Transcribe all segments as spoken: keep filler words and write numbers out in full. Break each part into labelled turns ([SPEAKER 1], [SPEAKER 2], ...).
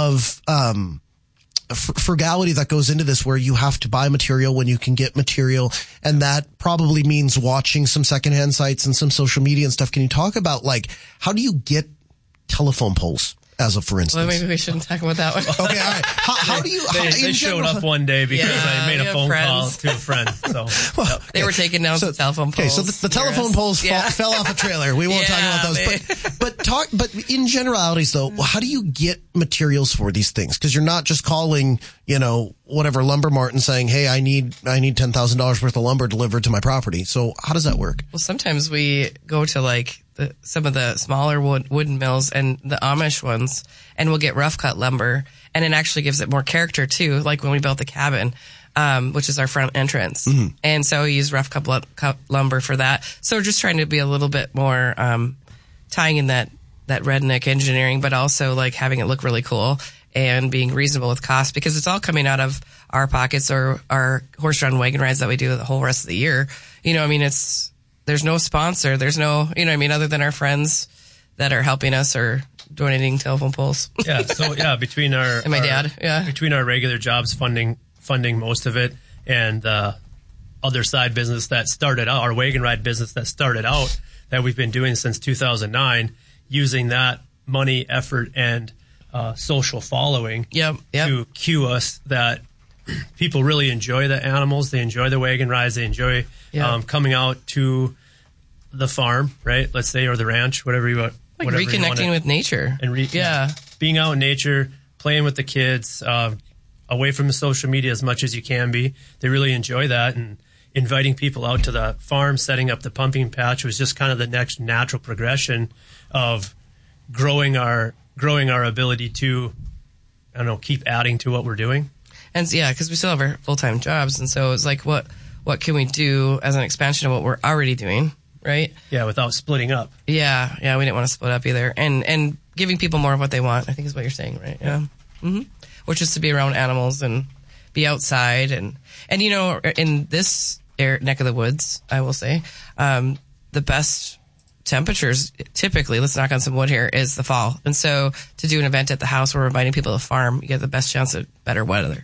[SPEAKER 1] of um, fr- frugality that goes into this, where you have to buy material when you can get material, and that probably means watching some secondhand sites and some social media and stuff. Can you talk about, like, how do you get telephone poles? As of, for instance.
[SPEAKER 2] Well, maybe we shouldn't talk about that one.
[SPEAKER 1] Okay, all right. How, how do you...
[SPEAKER 3] They,
[SPEAKER 1] how,
[SPEAKER 3] they showed
[SPEAKER 1] general,
[SPEAKER 3] up one day because
[SPEAKER 2] yeah,
[SPEAKER 3] I made a phone
[SPEAKER 2] friends.
[SPEAKER 3] call to a friend. So
[SPEAKER 1] well,
[SPEAKER 3] yep.
[SPEAKER 2] They were taking down
[SPEAKER 1] so,
[SPEAKER 2] some telephone poles.
[SPEAKER 1] Okay, so the, the telephone poles
[SPEAKER 2] yeah.
[SPEAKER 1] fall, fell off a trailer. We won't
[SPEAKER 2] yeah,
[SPEAKER 1] talk about those.
[SPEAKER 2] they,
[SPEAKER 1] But but talk. But in generalities, though, how do you get materials for these things? Because you're not just calling, you know, whatever Lumber Mart and saying, "Hey, I need I need ten thousand dollars worth of lumber delivered to my property." So how does that work?
[SPEAKER 2] Well, sometimes we go to like the, some of the smaller wood, wooden mills and the Amish ones, and we'll get rough cut lumber, and it actually gives it more character too. Like when we built the cabin, um, which is our front entrance, mm-hmm. and so we use rough cut, cut lumber for that. So we're just trying to be a little bit more um, tying in that that redneck engineering, but also like having it look really cool and being reasonable with cost, because it's all coming out of our pockets or our horse-drawn wagon rides that we do the whole rest of the year. You know, I mean, it's there's no sponsor, there's no, you know, what I mean, other than our friends that are helping us or donating telephone poles.
[SPEAKER 3] Yeah, so yeah, between our
[SPEAKER 2] and my
[SPEAKER 3] our,
[SPEAKER 2] dad, yeah,
[SPEAKER 3] between our regular jobs, funding funding most of it, and uh, other side business that started out, our wagon ride business that started out that we've been doing since two thousand nine, using that money, effort, and uh, social following
[SPEAKER 2] yep, yep.
[SPEAKER 3] to cue us that people really enjoy the animals, they enjoy the wagon rides, they enjoy
[SPEAKER 2] yep.
[SPEAKER 3] um, coming out to the farm, right? Let's say, or the ranch, whatever you want.
[SPEAKER 2] Like
[SPEAKER 3] whatever
[SPEAKER 2] reconnecting
[SPEAKER 3] you wanna,
[SPEAKER 2] with nature.
[SPEAKER 3] and re-
[SPEAKER 2] yeah.
[SPEAKER 3] being out in nature, playing with the kids, uh, away from the social media as much as you can be. They really enjoy that, and inviting people out to the farm, setting up the pumpkin patch was just kind of the next natural progression of growing our growing our ability to, I don't know, keep adding to what we're doing.
[SPEAKER 2] And yeah, because we still have our full-time jobs, and so it's like, what what can we do as an expansion of what we're already doing, right?
[SPEAKER 3] Yeah, without splitting up.
[SPEAKER 2] Yeah, yeah, we didn't want to split up either, and and giving people more of what they want, I think is what you're saying, right? Yeah, mm-hmm. Which is to be around animals and be outside, and and you know, in this air, neck of the woods, I will say, um, the best temperatures typically, let's knock on some wood here, is the fall. And so to do an event at the house where we're inviting people to farm, you get the best chance of better weather.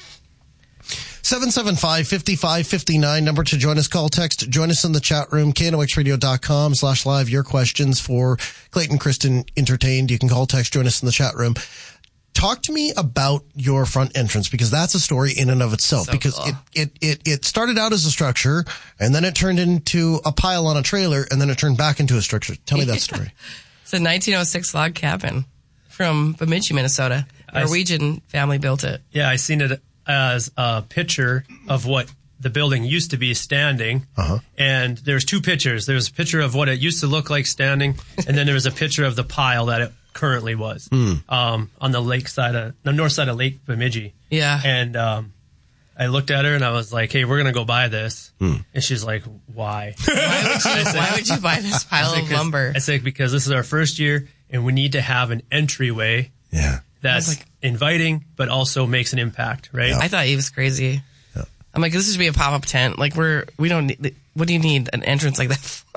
[SPEAKER 1] seven seven five, five five five nine, number to join us, call, text, join us in the chat room, K N O X radio dot com slash live, your questions for Clayton Kristen Entertained. You can call, text, join us in the chat room. Talk to me about your front entrance, because that's a story in and of itself.
[SPEAKER 2] So
[SPEAKER 1] because
[SPEAKER 2] cool.
[SPEAKER 1] it, it, it, it started out as a structure, and then it turned into a pile on a trailer, and then it turned back into a structure. Tell me that story.
[SPEAKER 2] It's a nineteen oh six log cabin from Bemidji, Minnesota. A Norwegian family built it.
[SPEAKER 3] Yeah, I seen it as a picture of what the building used to be standing.
[SPEAKER 1] Uh-huh.
[SPEAKER 3] And there's two pictures. There's a picture of what it used to look like standing, and then there was a picture of the pile that it currently was mm. um, on the lake side of the north side of Lake Bemidji.
[SPEAKER 2] Yeah.
[SPEAKER 3] And um, I looked at her and I was like, "Hey, we're gonna go buy this."
[SPEAKER 1] Mm.
[SPEAKER 3] And she's like, "Why?
[SPEAKER 2] Why would you,
[SPEAKER 3] said,
[SPEAKER 2] why would you buy this pile of lumber?"
[SPEAKER 3] I said, "Because this is our first year, and we need to have an entryway
[SPEAKER 1] yeah.
[SPEAKER 3] that's
[SPEAKER 2] like,
[SPEAKER 3] inviting, but also makes an impact." Right?
[SPEAKER 1] Yeah.
[SPEAKER 2] I thought he was crazy.
[SPEAKER 1] Yeah.
[SPEAKER 2] I'm like, this should be a pop-up tent. Like, we're we don't need. What do you need an entrance like that for?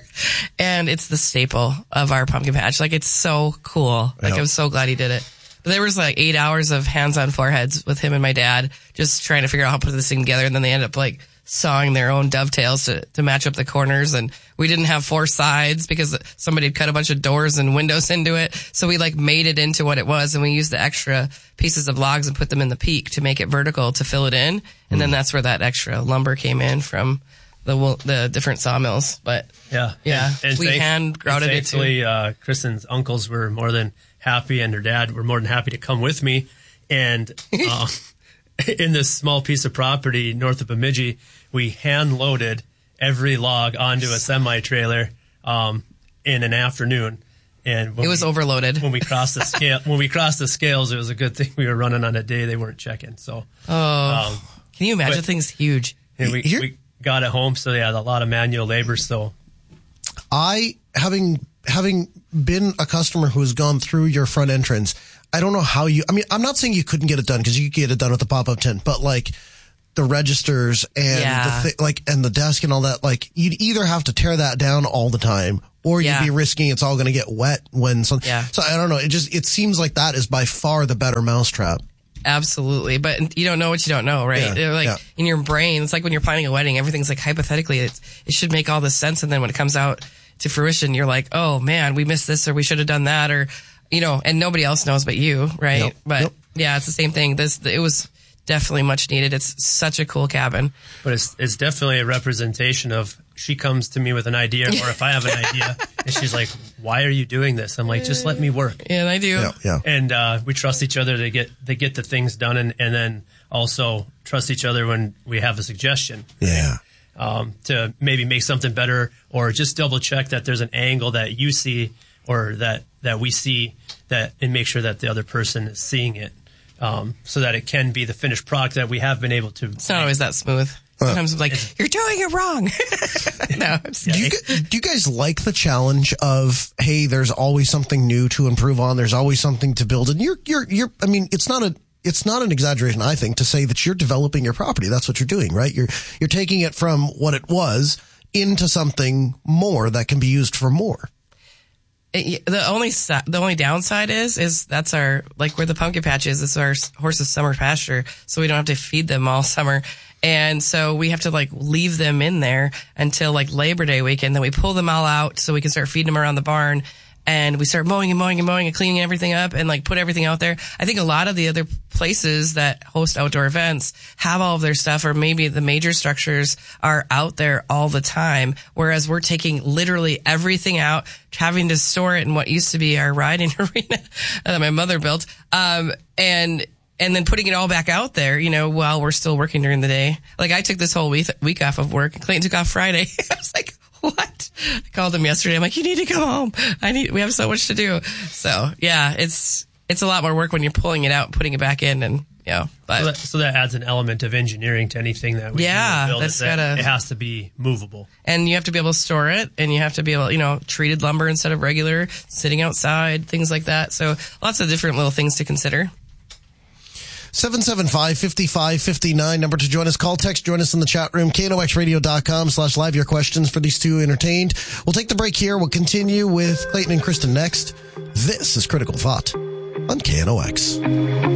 [SPEAKER 2] And it's the staple of our pumpkin patch. Like, it's so cool. Like,
[SPEAKER 1] Yeah.
[SPEAKER 2] I'm so glad he did it. But there was like eight hours of hands-on foreheads with him and my dad, just trying to figure out how to put this thing together. And then they ended up like sawing their own dovetails to, to match up the corners. And we didn't have four sides because somebody had cut a bunch of doors and windows into it. So we like made it into what it was. And we used the extra pieces of logs and put them in the peak to make it vertical to fill it in. And mm. then that's where that extra lumber came in from the the different sawmills. But
[SPEAKER 3] yeah,
[SPEAKER 2] yeah,
[SPEAKER 3] and, and
[SPEAKER 2] we
[SPEAKER 3] thank,
[SPEAKER 2] hand grouted it too.
[SPEAKER 3] Thankfully, uh, Kristen's uncles were more than happy, and her dad were more than happy to come with me. And uh, in this small piece of property north of Bemidji, we hand loaded every log onto a semi trailer um, in an afternoon. And when
[SPEAKER 2] it was
[SPEAKER 3] we,
[SPEAKER 2] overloaded.
[SPEAKER 3] When we crossed the scale, when we crossed the scales, it was a good thing we were running on a day they weren't checking. So,
[SPEAKER 2] oh,
[SPEAKER 3] um,
[SPEAKER 2] can you imagine?
[SPEAKER 3] but,
[SPEAKER 2] Things huge.
[SPEAKER 3] And we, we got it home, so they had a lot of manual labor. So,
[SPEAKER 1] I having having been a customer who has gone through your front entrance, I don't know how you. I mean, I'm not saying you couldn't get it done, because you could get it done with the pop-up tent, but like, the registers and
[SPEAKER 2] Yeah.
[SPEAKER 1] the thi- like and the desk and all that, like you'd either have to tear that down all the time or
[SPEAKER 2] Yeah.
[SPEAKER 1] you'd be risking it's all going to get wet when some.
[SPEAKER 2] Yeah.
[SPEAKER 1] So I don't know. It just it seems like that is by far the better mousetrap.
[SPEAKER 2] Absolutely. But you don't know what you don't know, right?
[SPEAKER 1] Yeah,
[SPEAKER 2] They're like
[SPEAKER 1] yeah.
[SPEAKER 2] in your brain, it's like when you're planning a wedding, everything's like hypothetically, it's, it should make all this sense. And then when it comes out to fruition, you're like, oh man, we missed this or we should have done that or, you know, and nobody else knows but you, right?
[SPEAKER 1] Yep,
[SPEAKER 2] But
[SPEAKER 1] yep.
[SPEAKER 2] yeah, it's the same thing. This, it was definitely much needed. It's such a cool cabin.
[SPEAKER 3] But it's it's definitely a representation of she comes to me with an idea, or if I have an idea, and she's like, "Why are you doing this?" I'm like, "Just let me work."
[SPEAKER 2] And I do.
[SPEAKER 1] Yeah, yeah.
[SPEAKER 3] And uh, we trust each other to get to get the things done, and, and then also trust each other when we have a suggestion.
[SPEAKER 1] Yeah.
[SPEAKER 3] Um, to maybe make something better, or just double check that there's an angle that you see or that that we see that, and make sure that the other person is seeing it, um, so that it can be the finished product that we have been able to.
[SPEAKER 2] It's not always that smooth. Sometimes I'm like, you're doing it wrong. No, I'm just
[SPEAKER 1] Do you,
[SPEAKER 2] kidding.
[SPEAKER 1] gu- do you guys like the challenge of, hey, there's always something new to improve on. There's always something to build. And you're, you're, you're, I mean, it's not a, it's not an exaggeration, I think, to say that you're developing your property. That's what you're doing, right? You're, you're taking it from what it was into something more that can be used for more.
[SPEAKER 2] It, the only si- the only downside is is that's our like where the pumpkin patch is. It's our s- horses' summer pasture, so we don't have to feed them all summer, and so we have to like leave them in there until like Labor Day weekend. Then we pull them all out so we can start feeding them around the barn, and we start mowing and mowing and mowing and cleaning everything up and like put everything out there. I think a lot of the other places that host outdoor events have all of their stuff, or maybe the major structures are out there all the time, whereas we're taking literally everything out, having to store it in what used to be our riding arena that my mother built, um, and and then putting it all back out there, you know, while we're still working during the day. Like I took this whole week, week off of work, and Clayton took off Friday. I was like, what? I called him yesterday. I'm like, you need to come home. I need, we have so much to do. So yeah, it's, it's a lot more work when you're pulling it out and putting it back in, and, you know, but
[SPEAKER 3] So that, so that adds an element of engineering to anything that we
[SPEAKER 2] Yeah,
[SPEAKER 3] do build.
[SPEAKER 2] that's
[SPEAKER 3] is that
[SPEAKER 2] gotta-
[SPEAKER 3] it has to be movable.
[SPEAKER 2] and you have to be able to store it, and you have to be able, you know, treated lumber instead of regular, sitting outside, things like that. So lots of different little things to consider.
[SPEAKER 1] seven seven five, five five five nine, number to join us. Call, text, join us in the chat room. K N O X radio dot com slash live your questions for these two entertained. We'll take the break here. We'll continue with Clayton and Kristen next. This is Critical Thought on K N O X.